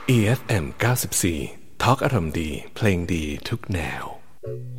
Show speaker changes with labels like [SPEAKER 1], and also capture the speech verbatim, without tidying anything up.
[SPEAKER 1] อี เอฟ เอ็ม เก้าสิบสี่ ทอล์กอารมณ์ดีเพลงดีทุกแนว